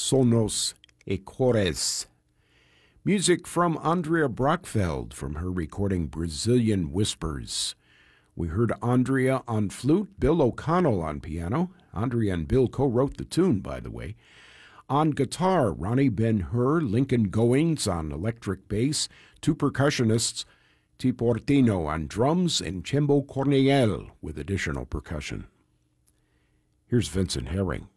Sonos e Cores. Music from Andrea Brockfeld from her recording Brazilian Whispers. We heard Andrea on flute, Bill O'Connell on piano. Andrea and Bill co-wrote the tune, by the way. On guitar, Ronnie Ben-Hur, Lincoln Goings on electric bass, two percussionists, T. Portino on drums, and Chembo Corneille with additional percussion. Here's Vincent Herring.